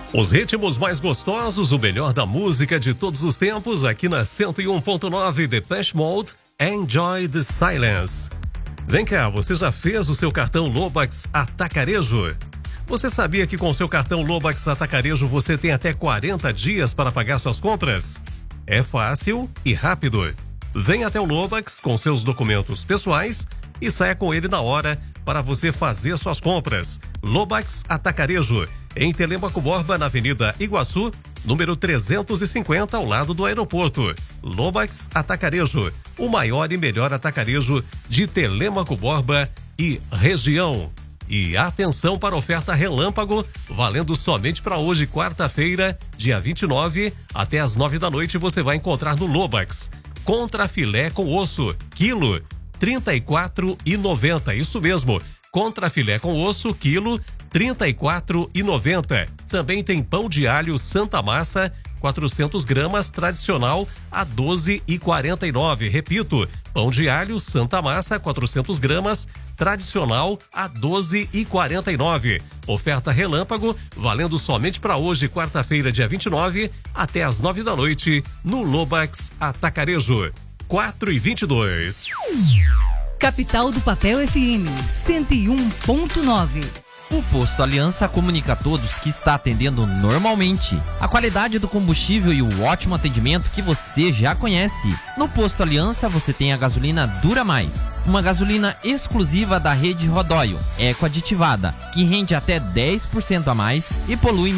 Os ritmos mais gostosos, o melhor da música de todos os tempos, aqui na 101.9 Depeche Mode, Enjoy the Silence. Vem cá, você já fez o seu cartão Lobax Atacarejo? Você sabia que com o seu cartão Lobax Atacarejo você tem até 40 dias para pagar suas compras? É fácil e rápido. Venha até o Lobax com seus documentos pessoais e saia com ele na hora para você fazer suas compras. Lobax Atacarejo, em Telêmaco Borba, na Avenida Iguaçu, número 350, ao lado do aeroporto. Lobax Atacarejo, o maior e melhor atacarejo de Telêmaco Borba e região. E atenção para a oferta relâmpago, valendo somente para hoje, quarta-feira, dia 29, até às 9 da noite você vai encontrar no Lobax. Contrafilé com osso, quilo, R$ 34,90. Isso mesmo, contrafilé com osso, quilo, R$ 34,90. Também tem pão de alho Santa Massa, 400 gramas, tradicional, a R$ 12,49. Repito, pão de alho Santa Massa, 400 gramas, tradicional, a R$ 12,49. Oferta relâmpago, valendo somente para hoje, quarta-feira, dia 29, até às 9 da noite, no Lobax Atacarejo. 4:22. Capital do Papel FM 101.9. O Posto Aliança comunica a todos que está atendendo normalmente. A qualidade do combustível e o ótimo atendimento que você já conhece. No Posto Aliança você tem a gasolina Dura Mais, uma gasolina exclusiva da rede Rodóio, eco-aditivada, que rende até 10% a mais e polui